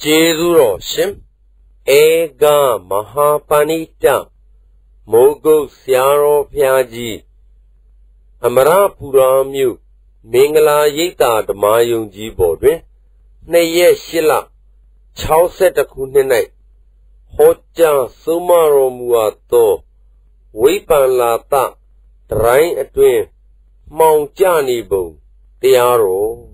Jezuro Shim Ega Mahapanita Mogo Siaro Piaji Amara Puramyu Mingala Yita the Mayunji Bodre Neye Shila Chow set a kunene Hoja Sumaro Muato Wipan Lata Drain a twin Mount Jani Bo Tiaro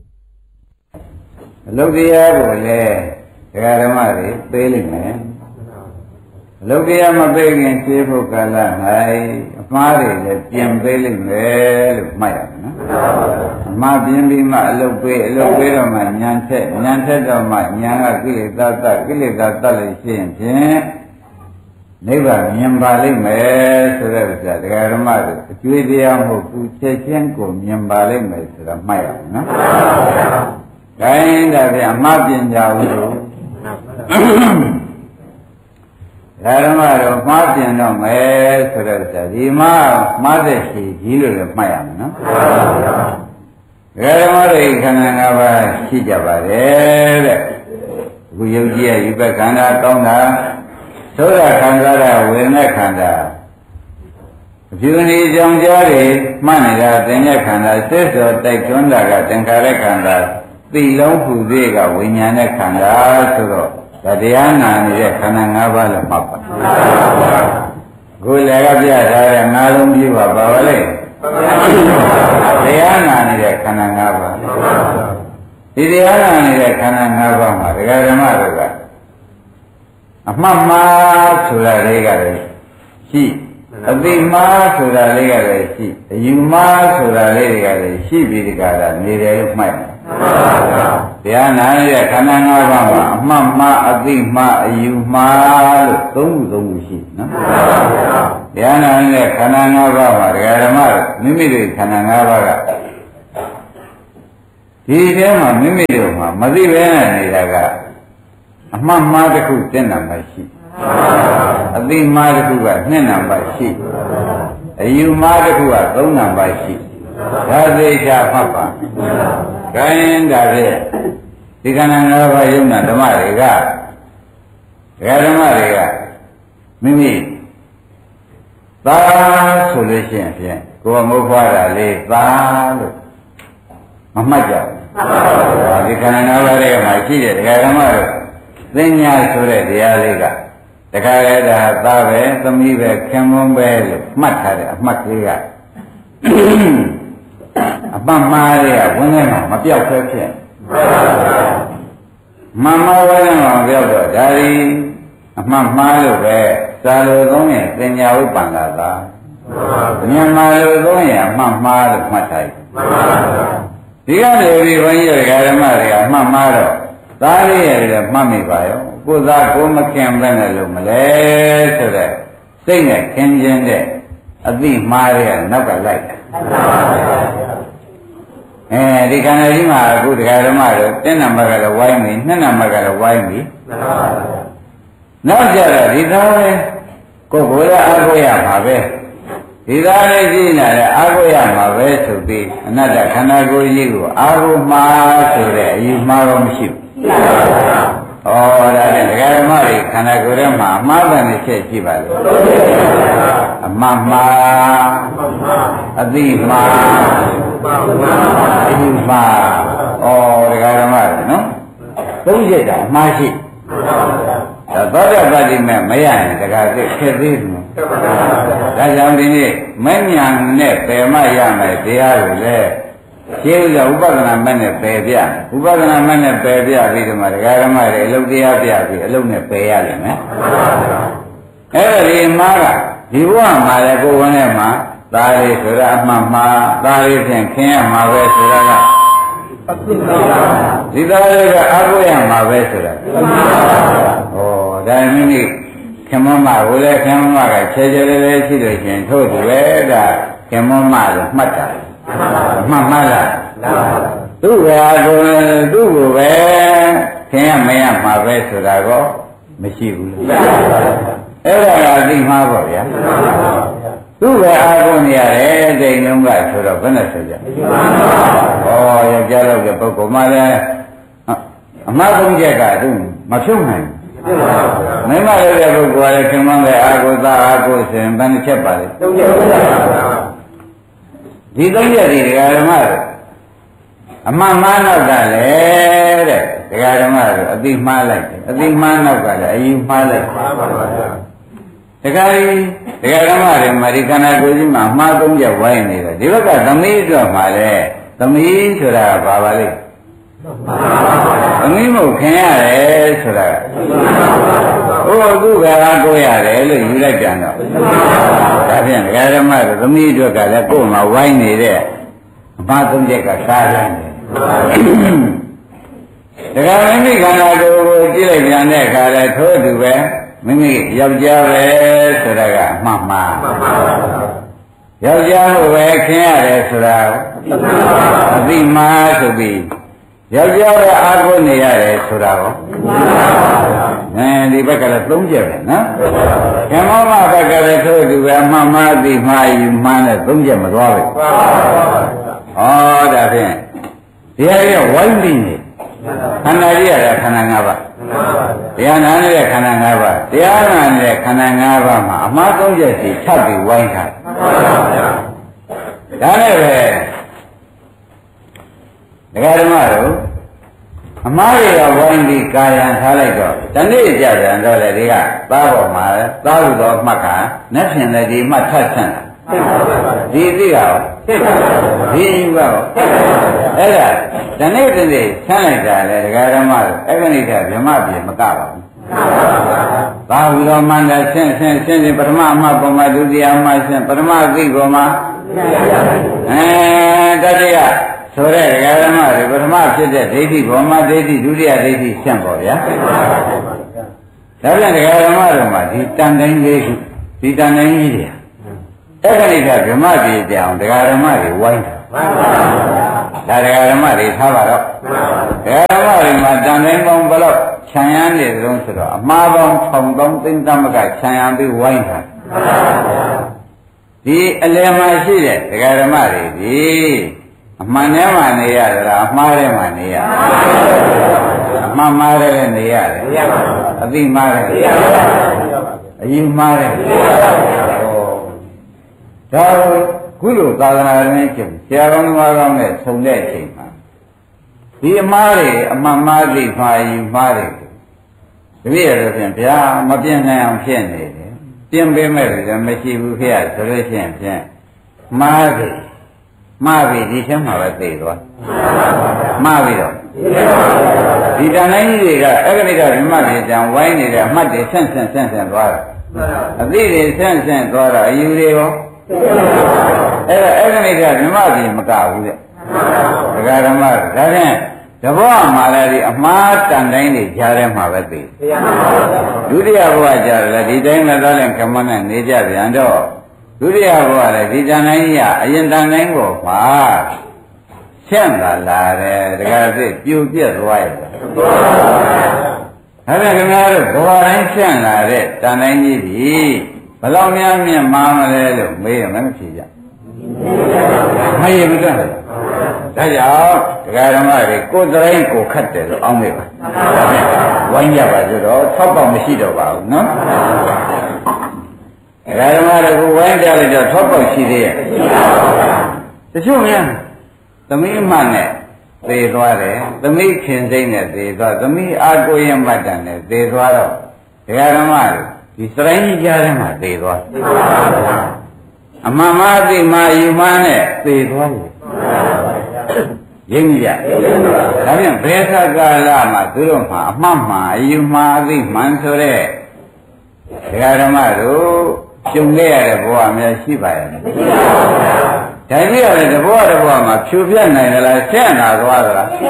Logia Garamari, Payling Man Logia Mabing, Chifu Kala, Mari, Jim Payling Well, Maya Mabimbi, Lopera, Nyanset of my Yana Kilita, Never, Nyambali, Mare, Garamari, Juliam, Chechenko, Nyambali, Maya. Kind of a Martin Jawu Laramaro Martin no May Rima Madeshi, Hill of Mayam. Laramari Kanava Shijabare Guyugia Ibakana Tonga Soda Kandara Wina Kanda. Juni Jongjari Manila Tenakanda, Sister Taekunda, Tenkarekanda. The long Pudega, Winyana Kanda, Suro, Tadiana, Kanangava, Papa. Gulagabia, Nalum Diva, Bavale. Diana, Kanangava. Diana, Kanangava, Margaramaga. Mamma, Sura Legare. She. A big ma, Sura Legare, she. You ma, Sura Legare, she be the God, near my. Diana, Kananga, Mamma, Adima, you ma, don't she. Diana, Kananga, Garamar, Mimiri, Kananga. He came Mimiri, Madivana, Mamma, the cook, then by she. Adima, the cook, then by she. You ma, the cook, don't by she. That's the Papa. Kind of it. You can never use the Mariga. Garamariga. Mimi. Ba solution. Go move for lay ba. Mamaja. You can never read my kid. Garamar. Then ya should the Aliga. The Karada, Babe, the Mive, Camon, Matara, Matiga. Maria, women, my dear question. Mamma, when Daddy, Mamma, Salo, then Yahu Pangada. Yamma, Mamma, Matai. The other one year, Maria, Mamma, Daddy, Mammy Bio, who that woman came when Malay, sing a Kenyan, a big Maria, never like. The Canarima, good Garamaro, 10 number of wine, 9 number of wine. Not that it is Cocola Agoya Mabe. It is Agoya Mabe to be another Canago Yigo, Ago Ma to the Yumarom ship. Oh, that is Garamari, Canagorema, Marvan is Chival. Mamma, Adima. Oh, the Garamar, no? Don't get that, Mashi. The brother body man, Mayan, the Gazi, that's only many young net, Maya, they are there. She was a Ubagana man, baby, Ubagana man, baby, Garamar, Elodia, alone, Payal, every Mara, he won Malago, one Dari Sura Mama, Dari and Kim, my Vesura. Zidara Agoya, my Vesura. Oh, that means Kamama, will I come back? Chajare situation, told you where Kamama, Mata, Mamma. Do where do where Kim, my Vesura go, Michiru. Ever think Marvel, Who are going here? They know that sort of Venezuela. Oh, you get out the book of Mother. အမှားသုံးချက်ကသူမဖြုတ်နိုင်ဘူးမိမလည်းတဲ့ပုဂ္ဂိုလ်ကလည်းခင်မန်းတဲ့အာကိုသာအာကိုဆိုရင်ဘယ်နှချက်ပါလဲသုံးချက်ပါဒီသုံးချက်ဒီဒကာဓမ္မတို့အမှန်မှန်တော့ကလည်းတဲ့ဒကာဓမ္မတို့အတိမှားလိုက်တယ်အတိမှားနောက်ကလည်းအယူမှားလိုက်ဒကာကြီးဒကာဓမ္မတွေမာဒီခန္ဓာကိုယ်ကြီးမှာမှားသုံးချက်ဝိုင်းနေတယ်ဒီဘက်ကသမီးအတွက်မှာလဲသမီးဆိုတာဘာပါလဲသမီးမို့ခင်ရတယ်ဆိုတာဟိုအခုကကိုရတယ်လို့ယူလိုက်ပြန်တော့ဒါဖြင့်ဒကာဓမ္မတို့သမီးအတွက်ကလည်းကိုယ်မှာဝိုင်းနေတဲ့အမှားသုံးချက်ကစားတယ်ဒကာမိမိခန္ဓာကိုယ်ကိုကြည့်လိုက်ပြန်တဲ့အခါလဲထိုးတူပဲမိမိယောက်ျားပဲဆိုတာကအမှန်မှားယောက်ျားကိုပဲခင်ရတယ်ဆိုတာအသိမှားဆိုပြီးယောက်ျားပဲအားကိုးနေရတယ်ဆိုတာရောဒီဘက်ကလည်းသုံးချက်ပဲနော်ဓမ္မမဘက်ကလည်းထို့တူပဲအမှန်မှားသိမှားယူမှားနဲ့သုံးချက်မသွားဘူးဩဒါဖြင့်ဒီဟာကဝိုင်းပြီးနေခန္ဓာကြီးရတာခန္ဓာ၅ပါးတရားနာနေတဲ့ခန္ဓာ၅ပါးတရားနာနေတဲ့ခန္ဓာ၅ပါးမှာအမှားသုံးချက်စီထပ်ပြီးဝိုင်းထားဒါနဲ့ပဲဒကာဓမ္မတို့အမှားတွေကဝိုင်းပြီးကာယံထားလိုက်တော့တနေ့ကြပြန်တော့လေဒီကသားပေါ်မှာသားလို့တော့မှတ်ကနဲ့ဖြင့်လည်းဒီမှတ်ထပ်ဆန့်ဒီသိကရောဒီယူကရောအဲ့ဒါတနေ့တနေ့ဆန့်လိုက်တာလေဒကာဓမ္မတို့အက္ခဏိတဗြဟ္မပြေမကပါဘူးသာဝိရောမန္တဆင်းပထမအမှတ်ပေါ်မှာဒုတိယအမှတ်ဆင်းပထမသိပေါ်မှာတတိယဆိုတဲ့ဒကာဓမ္မတွေပထမဖြစ်တဲ့ဒိဋ္ဌိဘောမဒိဋ္ဌိဒုတိယဒိဋ္ဌိဆင့်ပေါ်ဗျာဒါပြန်ဒကာဓမ္မတို့မှာဒီတန်တိုင်းလေးခုဒီတန်တိုင်းကြီးတွေအက္ခဏိတဗြဟ္မပြေကြအောင်ဒကာဓမ္မတွေဝိုင်းတာဒါဒကာဓမ္မတွေထားပါတော့ဒကာဓမ္မတွေမှာတန်တိုင်းပေါင်းဘယ်လောက်ခြံရမ်းနေသလုံးဆိုတော့အမှားပေါင်း1300သိန်းသမကခြံရမ်းပြီးဝိုင်းတာဒီအလယ်မှာရှိတဲ့ဒကာဓမ္မတွေဒီအမှန်ထဲမှာနေရတာအမှားထဲမှာနေရအမှန်မှားထဲနေရတယ်အသိမှားထဲအယူမှားထဲဒါခုလိုသာသနာ့နဲ့ကျင့်ဆရာကောင်းသမားကောင်းနဲ့ဆုံတဲ့အချိန်မှာဒီအမှားတွေအမှန်မှားသိမှားယူမှားတွေတပည့်ရတော့ဖြင့်ဗျာမပြင်းနိုင်အောင်ဖြစ်နေတယ်ပြင်ပေးမဲ့လည်းမရှိဘူးခေရဆိုလို့ရှိရင်ဖြင့်မှားပြီဒီထဲမှာပဲသိသွားမှားပြီတော့ဒီတန်တိုင်းကြီးတွေကအက္ခဏိတဓမ္မတွေတန်ဝိုင်းနေတဲ့အမှတ်တွေဆန့်သွားတာအသိတွေဆန့်သွားတာအယူတွေရောအဲ့ဒါအက္ခဏိတဓမ္မတွေမကဘူးတဲ့ဒကာဓမ္မဒါဖြင့်တဘောမှာလည်းဒီအမှားတန်တိုင်းတွေကြားထဲမှာပဲသိဒုတိယဘဝကျတော့ဒီတိုင်းလည်းသားလည်းခမနဲ့နေကြပြန်တော့ဒုတိယဘဝလည်းဒီတန်တိုင်းကြီးကအရင်တန်တိုင်းကိုမှာရှင်းလာတယ်ဒကာသိပြူပြက်သွားရဲ့ဒါပြန်ခင်ဗျားတို့ဘဝတိုင်းရှင်းလာတဲ့တန်တိုင်းကြီးဒီဘယ်လောက်များမြင့်မားမလဲလို့မေးရမယ်မဖြေကြမရဘူးတော့ဒါကြောင့်ဒကာဓမ္မတွေကိုယ်တိုင်းကိုခတ်တယ်လို့အောင်းမေးပါဝိုင်းကြပါဆိုတော့ထောက်ပေါက်မရှိတော့ပါဘူးနော်ဒကာဓမ္မတွေကိုဝိုင်းကြလိုက်တော့ထောက်ပေါက်ရှိသေးရဲ့တချို့များသမီးမှနဲ့သေသွားတယ်သမီးခင်စိမ့်နဲ့သေသွားသမီးအာကိုရင်မတ်တန်နဲ့သေသွားတော့ဒကာဓမ္မတွေဒီစရိုင်းကြီးကြားထဲမှာသေသွားအမှန်မှားသိမှယူမှန်းနဲ့သေသွားတယ်ရင်းကြဒါပြန်ဘယ်သာကာလမှာသူတို့မှာအမှန်မှားယူမှားသိမှန်ဆိုတဲ့ဒကာဓမ္မတို့ကျုံခဲ့ရတဲ့ဘဝများရှိပါရဲ့ဒါကြီးရတယ်တဘောမှာဖြူပြတ်နိုင်သလားဆက်နာသွားသလား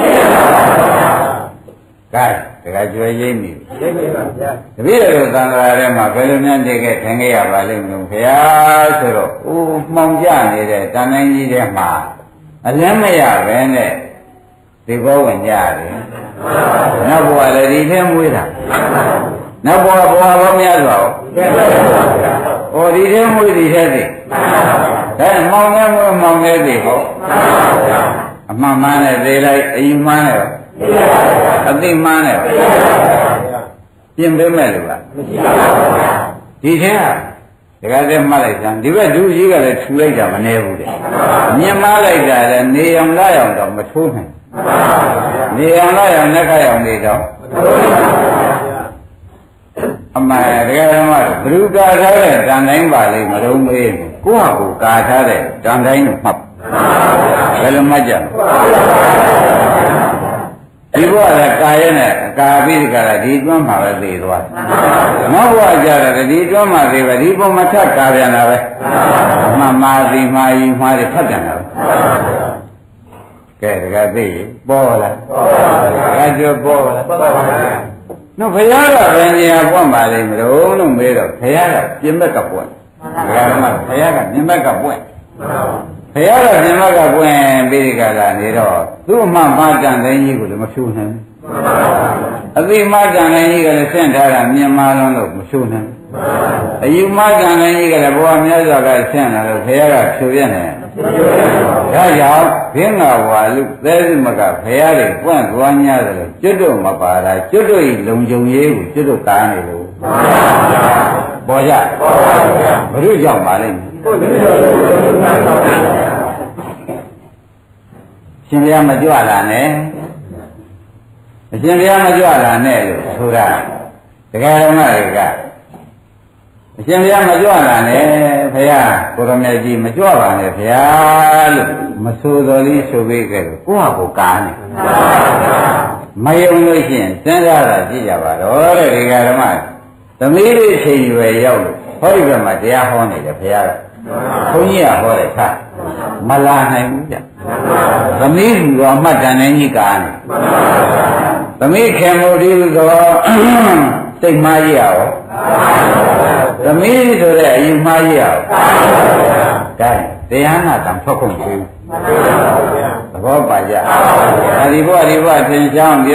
ကဲတခါကျွေးရင်းပြီပါဗျာတပည့်တော်သံဃာထဲမှာဘယ်လိုများနေခဲ့ထိုင်ခဲ့ရပါလိမ့်မလို့ခင်ဗျာဆိုတော့မှောင်ကြနေတဲ့တန်တိုင်းကြီးထဲမှာအလန်းမရပဲနဲ့ဒီဘောဝင်ကြတယ်နောက်ဘဝလည်းဒီထဲမွေးတာနောက်ဘဝပေါင်းများစွာဟောဒီထဲမွေးဒီထဲသိဒါမှောင်နေသိဟောအမှန်မှန်နဲ့သိလိုက်အယူမှန်နဲ့အသိမှန်းနဲ့ပြင်ပေးမဲ့လို့ကဒီထဲကဒကာတဲ့မှတ်လိုက်စမ်းဒီဘက်ဒုကြီးကလည်းထူလိုက်တာမနေဘူးတဲ့မြင်မလိုက်တာလည်းနေအောင်လာအောင်တော့မထိုးနိုင်နေအောင်လာအောင်လက်ခတ်အောင်နေတော့အမှန်ဒကာဓမ္မဘ누구ကာထားတဲ့တန်တိုင်းပါလိမ့်မလုံးမေးကိုယ့်ဟာကိုယ်ကာထားတဲ့တန်တိုင်းကိုမှတ်ဘယ်လိုမှတ်ကြဒီဘဝကကာယနဲ့ကာပြီးဒီကရဒီတွန်းမှာပဲသိသွားတယ်။နောက်ဘဝကျတော့ဒီတွန်းမှာသိပဲဒီပုံမှာထပ်ကာပြန်တာပဲ။မှမာသီမာယီမှားတယ်ထပ်ပြန်တာပဲ။ကဲတကယ်သိပေါ်လား။ပေါ်ပါဘူး။ကြောပေါ်လား။ပေါ်ပါဘူး။နော်ဘုရားကဘယ်နေရာပွင့်ပါလိမ့်မလို့မေးတော့ဘုရားကပြင်ဘက်ကပွင့်။ဒါကမှဘုရားကပြင်ဘက်ကပွင့်။ဘုရားကမြင်မကပွင့်ပြီးဒီကလာနေတော့သူ့မှမတန်တိုင်းကြီးကိုလည်းမဖြူနိုင်ဘူးအသိမတန်တိုင်းကြီးကလည်းဆင့်ထားတာမြင်မှလုံးလို့မဖြူနိုင်ဘူးအယူမတန်တိုင်းကြီးကလည်းဘဝမြတ်စွာကဆင့်လာလို့ဘုရားကဖြူပြနေဒါကြောင့်ဘင်းငါဝါလူသဲစုမကဘုရားတွေပွင့်သွား냐တယ်လို့ကျွတ်တို့မပါတာကျွတ်တို့ဤလုံခြုံရေးကိုကျွတ်တို့ကားနေလို့ပေါ်ကြဘုရုကြောင့်ပါလိမ့်မယ်ရှင်ဘုရားမကြွလာနဲ့အရှင်ဘုရားမကြွလာနဲ့လို့ဆိုတာတကယ်တော့မတွေကအရှင်ဘုရားမကြွလာနဲ့ဘုရားကိုရမေကြီးမကြွပါနဲ့ဘုရားလို့မဆိုတော်လေးဆိုပေးခဲ့လို့ကိုယ့်ဟာကိုယ်ကားနေမယုံလို့ရှိရင်စဉ်းစားတာကြည့်ကြပါတော့တဲ့ဒီကဓမ္မသမီးလေးအချိန်ရွယ်ရောက်လို့ဟောဒီဘက်မှာတရားဟောနေတယ်ဘုရားကဘုန်းကြီးကဟောတယ်ခါမလာနိုင်ဘူးဗျသမီးလူတော်အမှတ်တန်နေကြီးကားနေသမီးခင်မို့ဒီလိုတော့စိတ်မှားရရောသမီးဆိုတဲ့အယူမှားရရောဒါတရားနာတံထွက်ကုန်ဘူးသဘောပါကြဒီဘဝထင်ရှား